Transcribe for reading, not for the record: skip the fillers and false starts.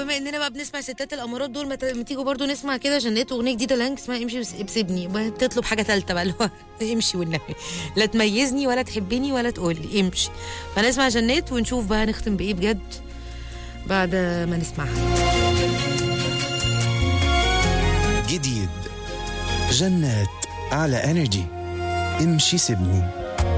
بما اننا بقى بنسمع ستات الامارات دول، ما تيجوا برضو نسمع كده جنات اغنيه جديده لانك اسمها امشي بسيبني. تطلب حاجه ثالثه بقى اللي هو امشي والنبي، لا تميزني ولا تحبني ولا تقولي امشي. فنسمع جنات ونشوف بقى نختم بايه بجد بعد ما نسمعها. جديد جنات على انرجي، امشي سيبني.